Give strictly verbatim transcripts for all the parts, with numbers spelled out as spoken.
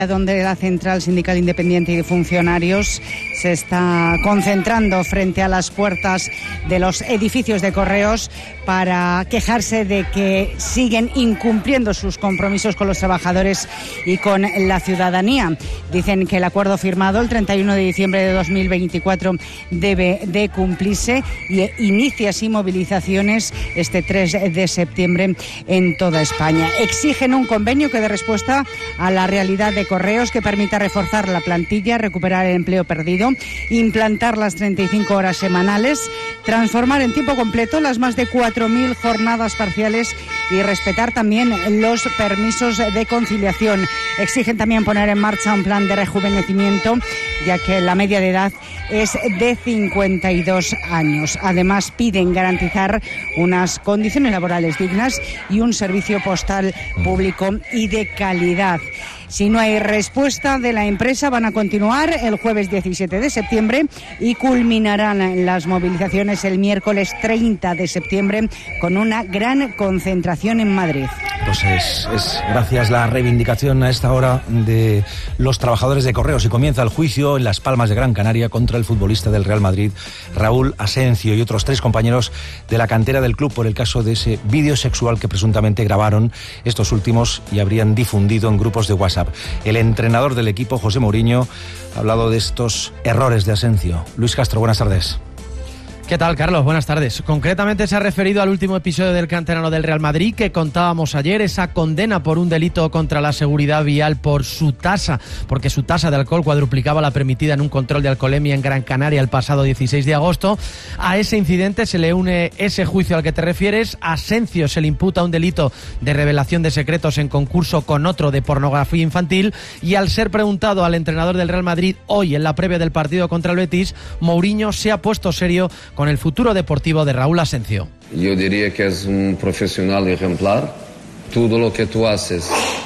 donde la Central Sindical Independiente y de Funcionarios se está concentrando frente a las puertas de los edificios de Correos para quejarse de que siguen incumpliendo sus compromisos con los trabajadores y con la ciudadanía. Dicen que el acuerdo firmado el treinta y uno de diciembre de dos mil veinticuatro debe de cumplirse y inicia así movilizaciones este tres de septiembre en toda España. Exigen un convenio que dé respuesta a la realidad de Correos, que permita reforzar la plantilla, recuperar el empleo perdido, implantar las treinta y cinco horas semanales, transformar en tiempo completo las más de cuatro mil jornadas parciales y respetar también los permisos de conciliación. Exigen también poner en marcha un plan de rejuvenecimiento, ya que la media de edad es de cincuenta y dos años. Además, piden garantizar unas condiciones laborales dignas y un servicio postal público y de calidad. Si no hay respuesta de la empresa, van a continuar el jueves diecisiete de septiembre y culminarán las movilizaciones el miércoles treinta de septiembre con una gran concentración en Madrid. Pues es, es gracias la reivindicación a esta hora de los trabajadores de Correos, y comienza el juicio en Las Palmas de Gran Canaria contra el futbolista del Real Madrid, Raúl Asencio, y otros tres compañeros de la cantera del club por el caso de ese vídeo sexual que presuntamente grabaron estos últimos y habrían difundido en grupos de WhatsApp. El entrenador del equipo, José Mourinho, ha hablado de estos errores de Asencio. Luis Castro, buenas tardes. ¿Qué tal, Carlos? Buenas tardes. Concretamente se ha referido al último episodio del canterano del Real Madrid que contábamos ayer, esa condena por un delito contra la seguridad vial por su tasa, porque su tasa de alcohol cuadruplicaba la permitida en un control de alcoholemia en Gran Canaria el pasado dieciséis de agosto. A ese incidente se le une ese juicio al que te refieres. A Asencio se le imputa un delito de revelación de secretos en concurso con otro de pornografía infantil, y al ser preguntado al entrenador del Real Madrid hoy en la previa del partido contra el Betis, Mourinho se ha puesto serio con el futuro deportivo de Raúl Asencio. Yo diría que es un profesional ejemplar. Todo lo que tú haces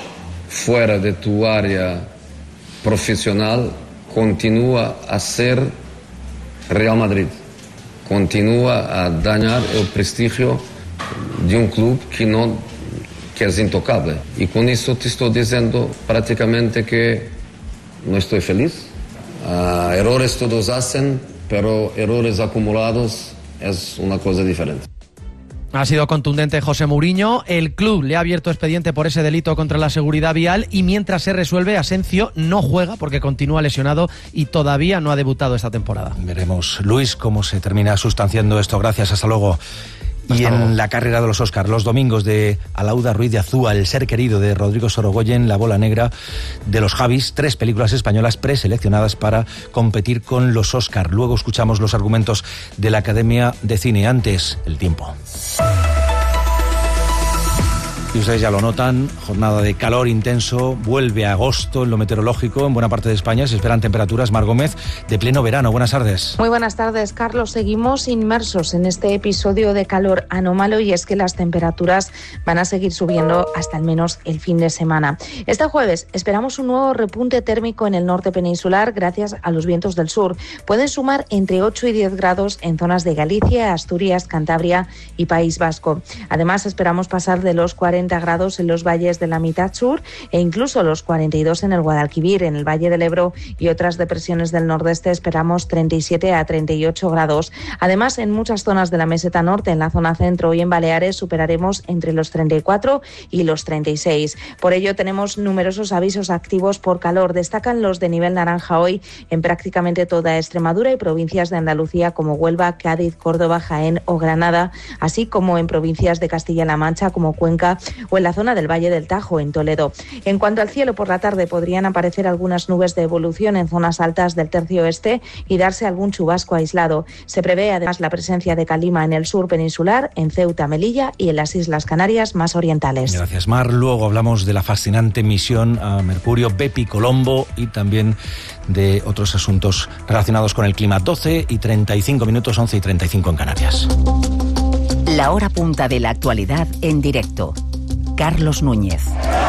fuera de tu área profesional continúa a ser Real Madrid, continúa a dañar el prestigio de un club que, no, que es intocable. Y con eso te estoy diciendo prácticamente que no estoy feliz. Uh, errores todos hacen, pero errores acumulados es una cosa diferente. Ha sido contundente José Mourinho. El club le ha abierto expediente por ese delito contra la seguridad vial, y mientras se resuelve, Asencio no juega porque continúa lesionado y todavía no ha debutado esta temporada. Veremos, Luis, cómo se termina sustanciando esto. Gracias, hasta luego. Y en la carrera de los Óscar, los domingos de Alauda Ruiz de Azúa, El ser querido de Rodrigo Sorogoyen, La bola negra de los Javis, tres películas españolas preseleccionadas para competir con los Óscar. Luego escuchamos los argumentos de la Academia de Cine. Antes, el tiempo. Y ustedes ya lo notan, jornada de calor intenso, vuelve agosto en lo meteorológico, en buena parte de España se esperan temperaturas, Mar Gómez, de pleno verano. Buenas tardes. Muy buenas tardes, Carlos. Seguimos inmersos en este episodio de calor anómalo, y es que las temperaturas van a seguir subiendo hasta al menos el fin de semana. Este jueves esperamos un nuevo repunte térmico en el norte peninsular gracias a los vientos del sur. Pueden sumar entre ocho y diez grados en zonas de Galicia, Asturias, Cantabria y País Vasco. Además, esperamos pasar de los cuarenta grados en los valles de la mitad sur e incluso los cuarenta y dos en el Guadalquivir. En el Valle del Ebro y otras depresiones del nordeste esperamos treinta y siete a treinta y ocho grados. Además, en muchas zonas de la meseta norte, en la zona centro y en Baleares, superaremos entre los treinta y cuatro y los treinta y seis. Por ello, tenemos numerosos avisos activos por calor. Destacan los de nivel naranja hoy en prácticamente toda Extremadura y provincias de Andalucía como Huelva, Cádiz, Córdoba, Jaén o Granada, así como en provincias de Castilla-La Mancha como Cuenca o en la zona del Valle del Tajo, en Toledo. En cuanto al cielo, por la tarde podrían aparecer algunas nubes de evolución en zonas altas del tercio oeste y darse algún chubasco aislado. Se prevé además la presencia de calima en el sur peninsular, en Ceuta, Melilla y en las Islas Canarias más orientales. Gracias, Mar. Luego hablamos de la fascinante misión a Mercurio, Bepi Colombo, y también de otros asuntos relacionados con el clima. doce y treinta y cinco minutos, once y treinta y cinco en Canarias. La hora punta de la actualidad en directo. Carlos Núñez.